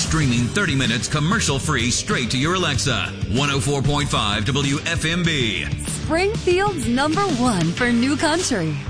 streaming 30 minutes commercial-free straight to your Alexa. 104.5 WFMB. Springfield's #1 for new country.